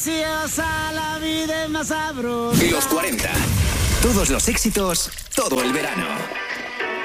graciosa, la vida es más sabrosa. Los 40. Todos los éxitos, todo el verano.